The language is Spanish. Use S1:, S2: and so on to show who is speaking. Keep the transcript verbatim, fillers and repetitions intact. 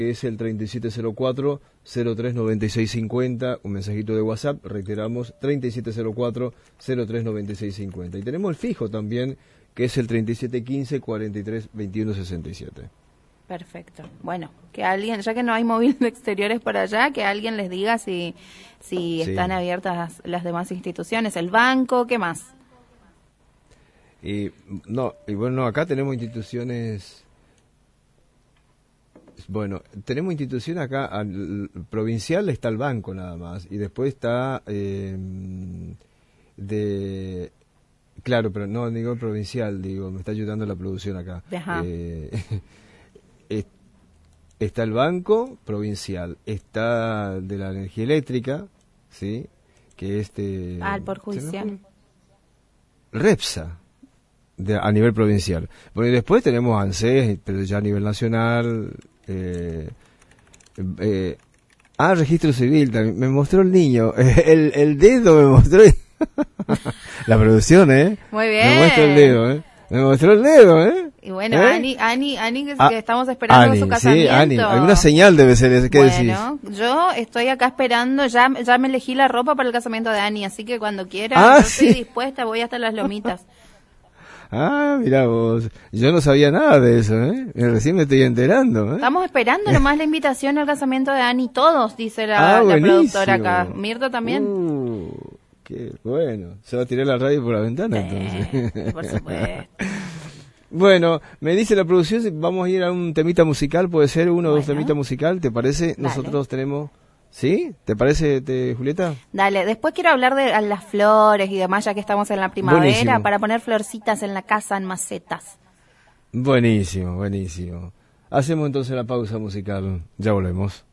S1: que es el treinta y siete cero cuatro, cero tres noventa y seis cincuenta, un mensajito de WhatsApp, reiteramos, treinta y siete cero cuatro, cero tres noventa y seis cincuenta. Y tenemos el fijo también, que es el treinta y siete quince, cuarenta y tres veintiuno sesenta y siete.
S2: Perfecto. Bueno, que alguien, ya que no hay móvil de exteriores por allá, que alguien les diga si, si sí. están abiertas las demás instituciones, el banco, ¿qué más?
S1: Y no, y bueno, acá tenemos instituciones... Bueno, tenemos instituciones acá, al, provincial está el banco nada más, y después está eh, de... Claro, pero no digo provincial, digo, me está ayudando la producción acá. Eh, está el banco provincial, está de la energía eléctrica, ¿sí? Que este...
S2: Ah, el Poder Judicial.
S1: Repsa. De, a nivel provincial. Bueno, y después tenemos ANSES, pero ya a nivel nacional. Eh, eh, ah, registro civil también. Me mostró el niño. El, el dedo me mostró. La producción, ¿eh?
S2: Muy bien.
S1: Me muestra el dedo, ¿eh? Me mostró el dedo, ¿eh?
S2: Y bueno,
S1: ¿Eh?
S2: Ani, Ani, Ani, que,
S1: ah,
S2: que estamos esperando
S1: Ani,
S2: su casamiento.
S1: Sí, Ani. Alguna señal debe ser. ¿Qué
S2: bueno,
S1: decís?
S2: Yo estoy acá esperando. Ya, ya me elegí la ropa para el casamiento de Ani, así que cuando quiera,
S1: ah,
S2: yo
S1: sí.
S2: estoy dispuesta, voy hasta las lomitas.
S1: Ah, mirá vos, yo no sabía nada de eso, ¿eh? Recién me estoy enterando, ¿eh?
S2: Estamos esperando nomás la invitación al casamiento de Ani, todos, dice la,
S1: ah,
S2: la productora acá. Mirta también.
S1: Uh, qué bueno, se va a tirar la radio por la ventana,
S2: sí,
S1: entonces.
S2: Por supuesto.
S1: Bueno, me dice la producción, vamos a ir a un temita musical, puede ser uno o
S2: bueno.
S1: dos temitas musical, ¿te parece?
S2: Dale.
S1: Nosotros tenemos... ¿Sí? ¿Te parece, te, Julieta?
S2: Dale, después quiero hablar de las flores y demás, ya que estamos en la primavera, buenísimo. Para poner florcitas en la casa, en macetas.
S1: Buenísimo, buenísimo. Hacemos entonces la pausa musical, ya volvemos.